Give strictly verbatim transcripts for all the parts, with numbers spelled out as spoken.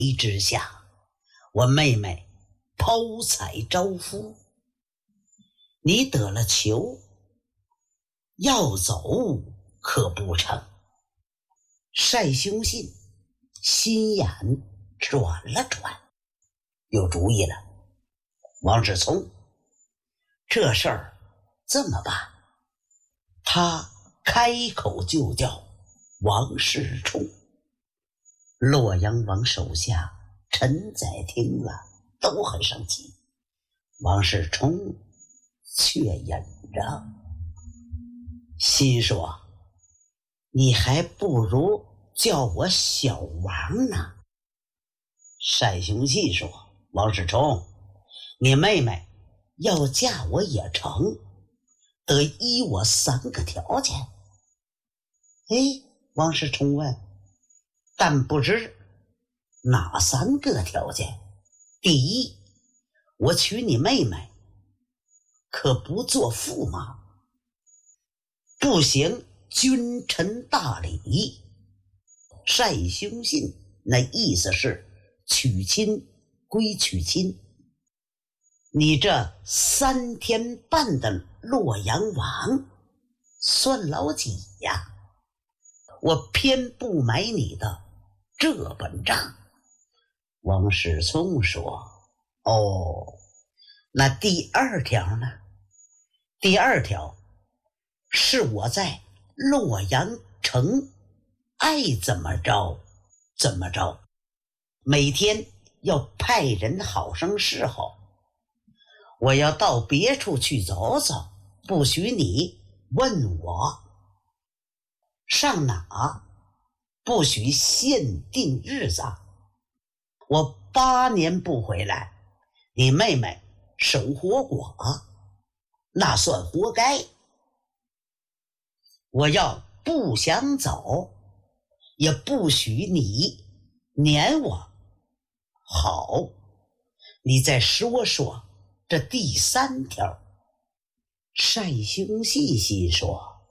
之下，我妹妹抛彩招夫，你得了球，要走可不成。单雄信心眼转了转，有主意了。王世聪，这事儿这么办？他开口就叫王世充。洛阳王手下陈载听了都很生气，王世充却忍着，心说你还不如叫我小王呢。单雄信说，王世充，你妹妹要嫁我也成，得依我三个条件。哎，王世充问，但不知哪三个条件？第一，我娶你妹妹，可不做驸马，不行君臣大礼。单雄信那意思是娶亲归娶亲，你这三天半的洛阳王算老几呀？我偏不买你的这本账。王世聪说，哦，那第二条呢？第二条是我在洛阳城爱怎么着怎么着，每天要派人好生侍候，我要到别处去走走，不许你问我上哪，不许限定日子。我八年不回来，你妹妹守活寡，那算活该。我要不想走，也不许你撵我。好，你再说说这第三条。单雄信心说，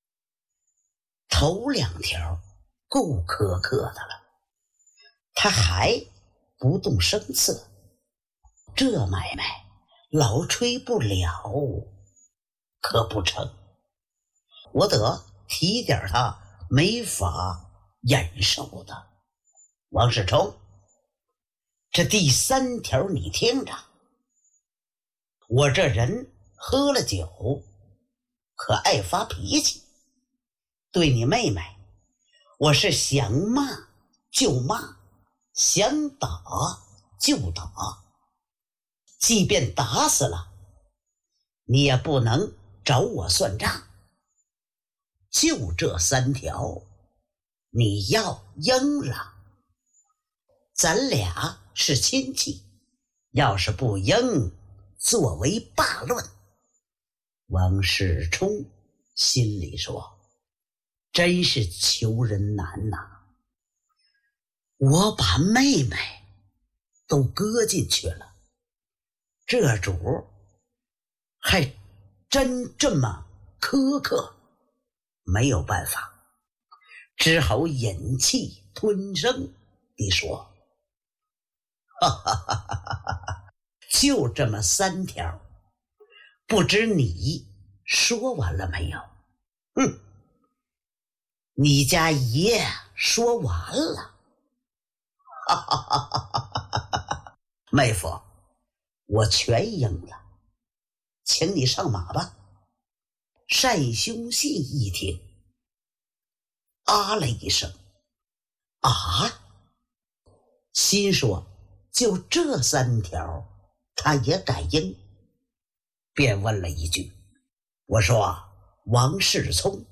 头两条够苛刻的了，他还不动声色，这买卖老吹不了，可不成。我得提点他没法忍受的。王世充，这第三条你听着，我这人喝了酒可爱发脾气，对你妹妹我是想骂就骂，想打就打，即便打死了你也不能找我算账。就这三条你要应了，咱俩是亲戚，要是不应，作为罢论。王世充心里说，真是求人难呐、啊！我把妹妹都搁进去了，这主还真这么苛刻，没有办法，只好忍气吞声地说，哈哈哈哈哈，就这么三条，不知你说完了没有？嗯，你家爷说完了。哈哈哈哈哈！妹夫，我全应了，请你上马吧。单雄信一听，啊了一声，啊，心说就这三条他也敢应，便问了一句，我说，王世聪，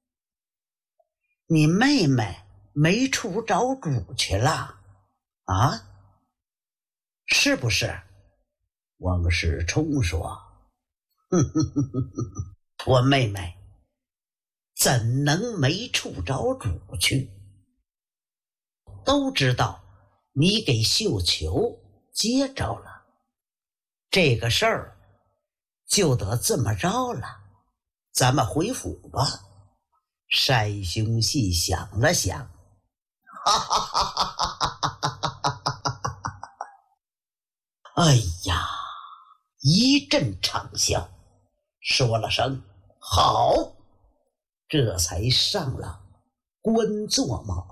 你妹妹没处找主去了啊？是不是？王世充说，哼哼哼哼哼，我妹妹怎能没处找主去？都知道你给绣球接着了，这个事儿就得这么着了，咱们回府吧。单雄信想了想，哈哈哈哈哈哈！ 哎呀，一阵长啸，说了声好，这才上了关坐马。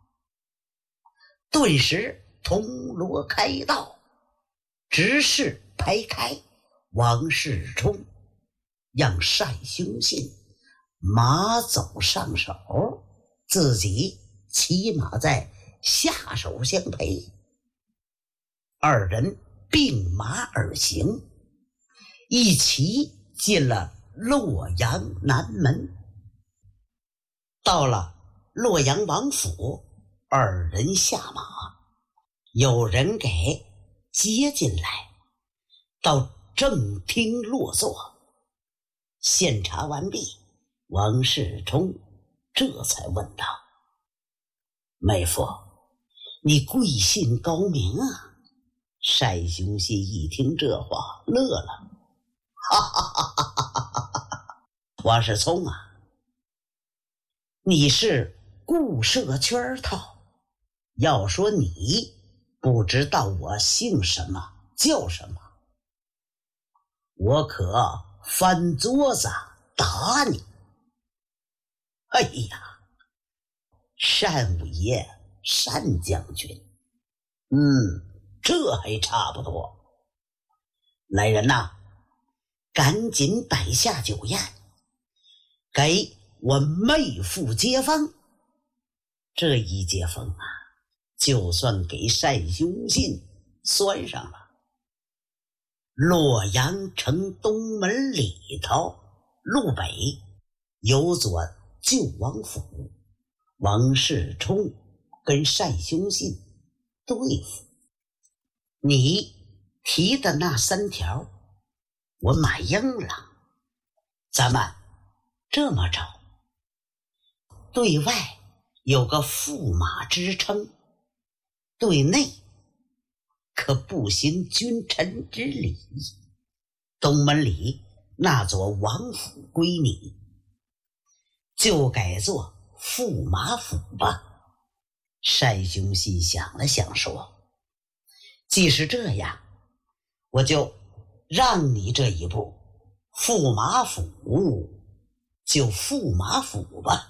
顿时铜锣开道，执事排开，王世充让单雄信马走上手，自己骑马在下手相陪。二人并马而行，一起进了洛阳南门。到了洛阳王府，二人下马，有人给接进来，到正厅落座。献茶完毕，王世充这才问道：妹夫，你贵姓高名啊？单雄信一听这话乐了，哈哈哈哈哈哈！王世充啊，你是顾社圈套，要说你不知道我姓什么叫什么，我可翻桌子打你！哎呀，单五爷，单将军，嗯，这还差不多。来人呐，赶紧摆下酒宴，给我妹夫接风。这一接风啊，就算给单雄信算上了。洛阳城东门里头，路北有座旧王府，王世充跟单雄信对付。你提的那三条我买应了，咱们这么着，对外有个驸马之称，对内可不行君臣之礼。东门里那座王府归你，就改做驸马府吧。单雄信想了想说，既是这样，我就让你这一步，驸马府就驸马府吧。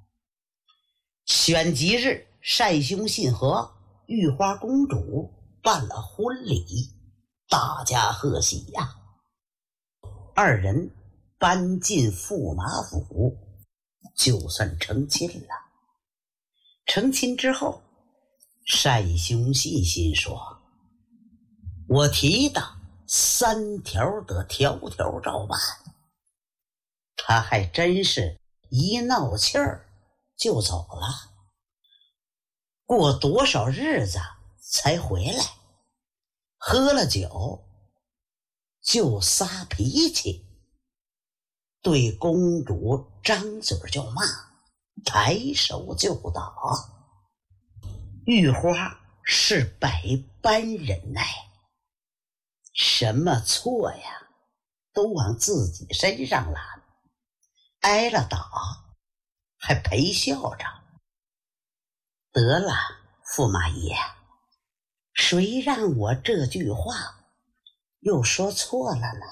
选吉日，单雄信和玉花公主办了婚礼，大家贺喜呀、啊。二人搬进驸马府，就算成亲了。成亲之后，单雄信心说，我提的三条得条条照办。他还真是一闹气儿就走了，过多少日子才回来，喝了酒就撒脾气，对公主张嘴就骂，抬手就打。玉花是百般忍耐，什么错呀都往自己身上揽，挨了打还陪笑着。得了，驸马爷，谁让我这句话又说错了呢？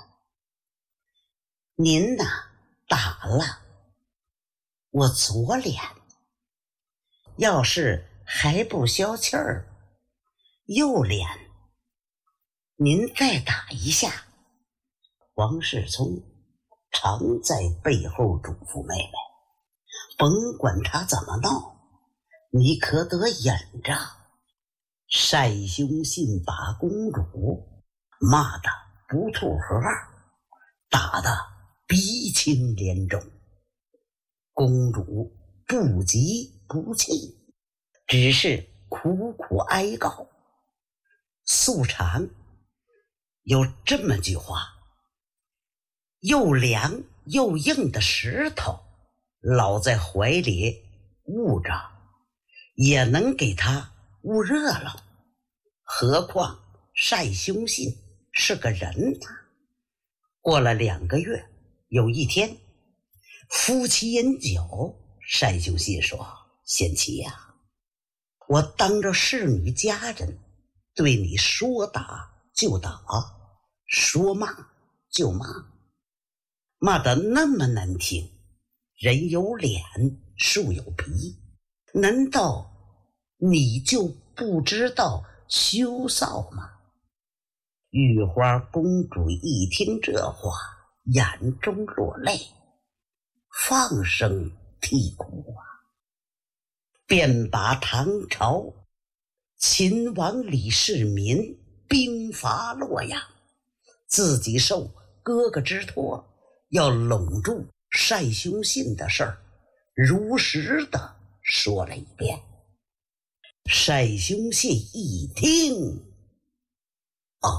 您呐，打了我左脸，要是还不消气儿，右脸您再打一下。王世充常在背后嘱咐妹妹，甭管他怎么闹，你可得忍着。单雄信把公主骂得不吐核，打得鼻青脸肿。公主不急不气，只是苦苦哀告。素常有这么句话，又凉又硬的石头老在怀里捂着，也能给他捂热了，何况单雄信是个人呐。过了两个月，有一天夫妻饮酒，单雄信说，贤妻呀、啊，我当着侍女家人对你说打就打，说骂就骂，骂得那么难听，人有脸，树有皮，难道你就不知道羞臊吗？玉花公主一听这话，眼中落泪，放声啼哭啊，便把唐朝秦王李世民兵伐洛阳，自己受哥哥之托要拢住单雄信的事儿如实的说了一遍。单雄信一听，啊，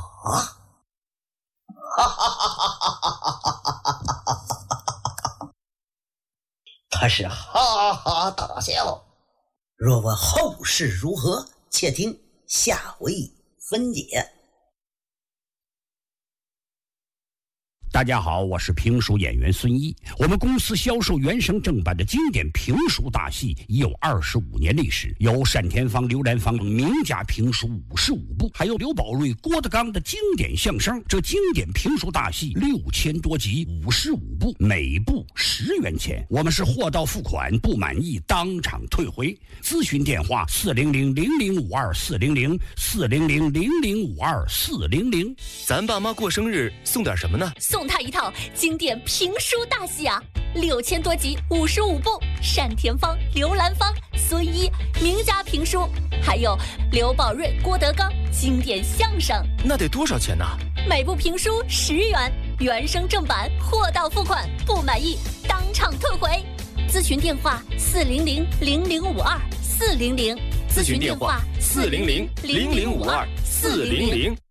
哈哈哈哈哈！他是哈哈大笑。若问后事如何，且听下回分解。 大家好，我是评书演员孙一。我们公司销售原声正版的经典评书大戏已有二十五年历史，有单田芳、刘兰芳等名家评书五十五部，还有刘宝瑞、郭德纲的经典相声。这经典评书大戏六千多集，五十五部，每部十元钱。我们是货到付款，不满意当场退回。咨询电话：四零零零零五二四零零四零零零零五二四零零。 咱爸妈过生日送点什么呢？ 送他一套经典评书大戏啊，六千多集，五十五部，单田芳、刘兰芳、孙一名家评书，还有刘宝瑞、郭德纲经典相声。 那得多少钱呢？ 每部评书十元，原声正版，货到付款，不满意当场退回。咨询电话：四零零零零五二四零零。 咨询电话：四零零零零五二四零零。